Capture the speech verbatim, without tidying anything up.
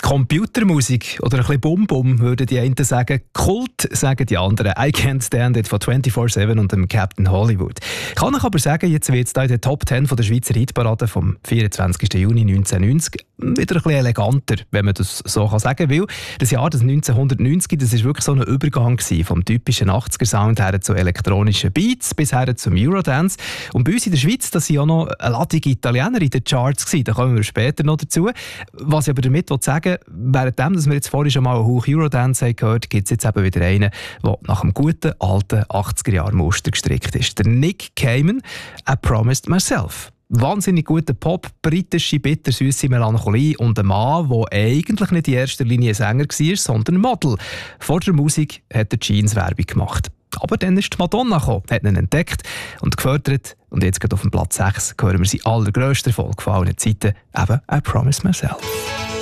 Computermusik oder ein bisschen Bum-Bum, würden die einen sagen. Kult, sagen die anderen. I Can't Stand It von vierundzwanzig sieben und dem Captain Hollywood. Ich kann euch aber sagen, jetzt wird es da in der Top zehn von der Schweizer Hitparade vom vierundzwanzigsten Juni neunzehnhundertneunzig wieder ein bisschen eleganter, wenn man das so kann sagen will. Das Jahr das neunzehnhundertneunzig, das war wirklich so ein Übergang gewesen, vom typischen achtziger-Sound her zu elektronischen Beats bis her zum Eurodance. Und bei uns in der Schweiz, das sind auch noch eine Ladung Italiener in den Charts gewesen. Da kommen wir später noch dazu. Was ich aber damit sagen will, währenddem, dass wir jetzt vorhin schon mal einen Hoch Eurodance haben gehört, gibt es jetzt eben wieder einen, der nach einem guten alten achtziger-Jahr-Muster gestrickt ist. Der Nick Cayman, I Promised Myself. Wahnsinnig guter Pop, britische, bittersüße Melancholie und ein Mann, der eigentlich nicht in erster Linie Sänger war, sondern Model. Vor der Musik hat er Jeans-Werbung gemacht. Aber dann ist die Madonna gekommen, hat ihn entdeckt und gefördert. Und jetzt geht auf dem Platz sechs hören wir seinen allergrössten Erfolg von allen Zeiten, eben I Promised Myself.